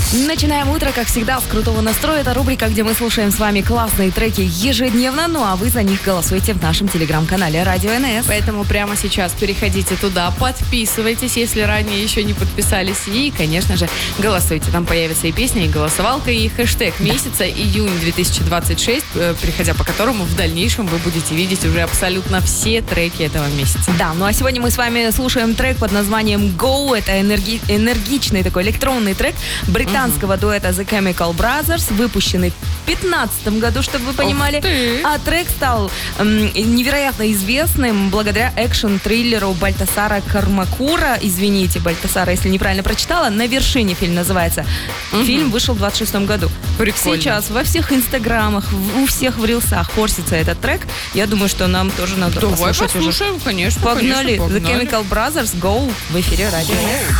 Начинаем утро, как всегда, с крутого настроя. Это рубрика, где мы слушаем с вами классные треки ежедневно, ну а вы за них голосуете в нашем телеграм-канале Радио НС. Поэтому прямо сейчас переходите туда, подписывайтесь, если ранее еще не подписались. И, конечно же, голосуйте. Там появится и песня, и голосовалка, и хэштег месяца июнь 2026, переходя по которому в дальнейшем вы будете видеть уже абсолютно все треки этого месяца. Да, ну а сегодня мы с вами слушаем трек под названием Go. Это энергичный такой электронный трек британского дуэта The Chemical Brothers, выпущенный в 2015 году, чтобы вы понимали. А трек стал невероятно известным благодаря экшн-триллеру Бальтасара Кармакура. Извините, Бальтасара, если неправильно прочитала. «На вершине» фильм называется. Фильм вышел в 26 году. Прикольно. Сейчас во всех инстаграмах, у всех в рилсах форсится этот трек. Я думаю, что нам тоже надо Давай послушать послушаем, уже. конечно. Погнали. Конечно, The Chemical Brothers, Go в эфире Радио.